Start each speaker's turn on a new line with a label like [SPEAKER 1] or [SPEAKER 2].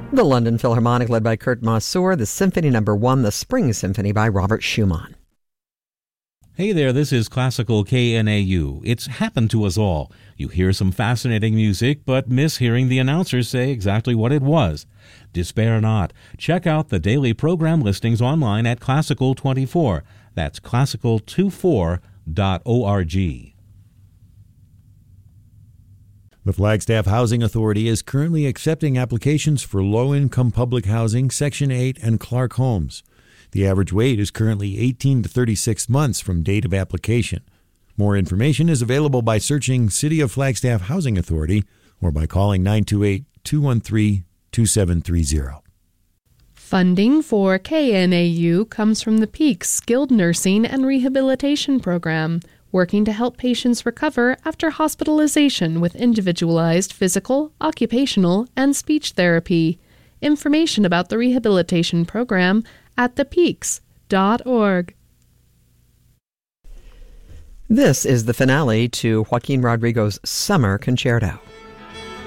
[SPEAKER 1] The London Philharmonic, led by Kurt Masur, the Symphony No. 1, the Spring Symphony by Robert Schumann.
[SPEAKER 2] Hey there, this is Classical KNAU. It's happened to us all. You hear some fascinating music, but miss hearing the announcers say exactly what it was. Despair not. Check out the daily program listings online at Classical 24. That's classical24.org.
[SPEAKER 3] The Flagstaff Housing Authority is currently accepting applications for low-income public housing, Section 8, and Clark homes. The average wait is currently 18 to 36 months from date of application. More information is available by searching City of Flagstaff Housing Authority or by calling 928-213-2730.
[SPEAKER 4] Funding for KNAU comes from the Peaks Skilled Nursing and Rehabilitation Program, working to help patients recover after hospitalization with individualized physical, occupational, and speech therapy. Information about the rehabilitation program at thepeaks.org.
[SPEAKER 1] This is the finale to Joaquin Rodrigo's Summer Concerto.